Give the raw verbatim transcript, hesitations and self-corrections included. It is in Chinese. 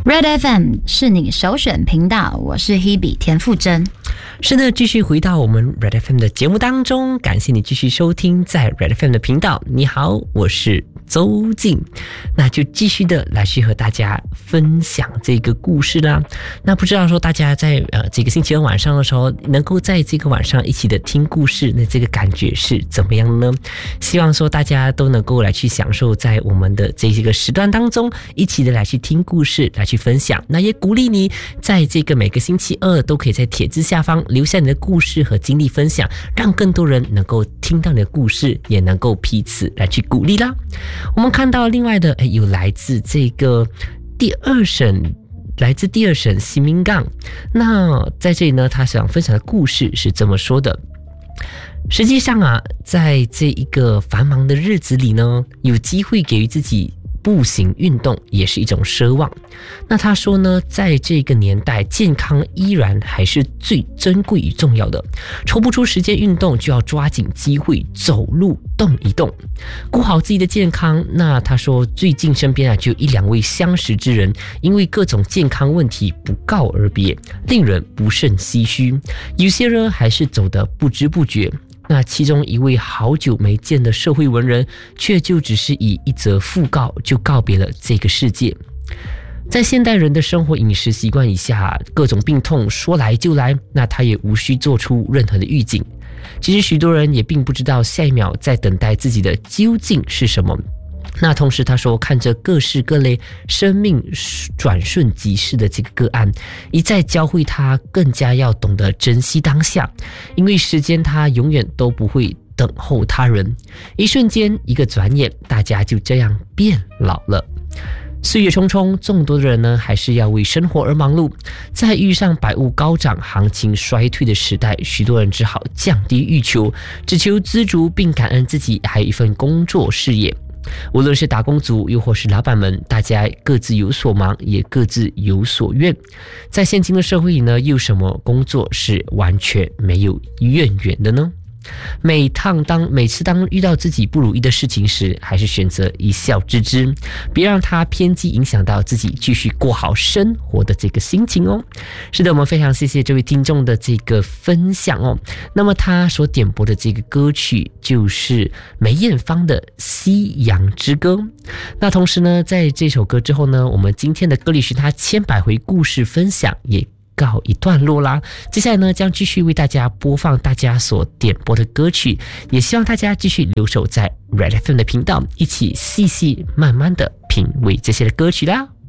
Red F M 是你首选频道，我是 Hebe 田馥甄。 是的，继续回到我们 Red F M 的节目当中，感谢你继续收听在 Red F M 的频道。你好，我是周静，那就继续的来去和大家分享这个故事啦。那不知道说大家在呃这个星期二晚上的时候，能够在这个晚上一起的听故事，那这个感觉是怎么样呢？希望说大家都能够来去享受在我们的这个时段当中，一起的来去听故事，来去分享。那也鼓励你在这个每个星期二都可以在帖子下方留下你的故事和经历分享，让更多人能够听到你的故事，也能够彼此来去鼓励啦。我们看到另外的有来自这个第二省，来自第二省西明港。那在这里呢，他想分享的故事是这么说的：实际上啊，在这一个繁忙的日子里呢，有机会给予自己步行运动也是一种奢望。那他说呢，在这个年代，健康依然还是最珍贵与重要的。抽不出时间运动，就要抓紧机会走路动一动，顾好自己的健康。那他说，最近身边啊就有一两位相识之人，因为各种健康问题不告而别，令人不胜唏嘘。有些人还是走得不知不觉。那其中一位好久没见的社会文人，却就只是以一则讣告就告别了这个世界。在现代人的生活饮食习惯以下，各种病痛说来就来，那他也无需做出任何的预警。其实许多人也并不知道下一秒在等待自己的究竟是什么。那同时他说，看着各式各类生命转瞬即逝的这个个案，一再教会他更加要懂得珍惜当下，因为时间它永远都不会等候他人，一瞬间一个转眼，大家就这样变老了。岁月匆匆，众多的人呢还是要为生活而忙碌。在遇上百物高涨、行情衰退的时代，许多人只好降低欲求，只求知足，并感恩自己还有一份工作事业。无论是打工族又或是老板们，大家各自有所忙，也各自有所愿。在现今的社会里呢，又有什么工作是完全没有怨言的呢？每趟当每次当遇到自己不如意的事情时，还是选择一笑置之，别让它偏激影响到自己继续过好生活的这个心情哦。是的，我们非常谢谢这位听众的这个分享哦。那么他所点播的这个歌曲就是梅艳芳的《夕阳之歌》。那同时呢，在这首歌之后呢，我们今天的歌里是他千百回故事分享也告一段落啦。接下来呢，将继续为大家播放大家所点播的歌曲，也希望大家继续留守在 Red F M 的频道，一起细细慢慢的品味这些的歌曲啦。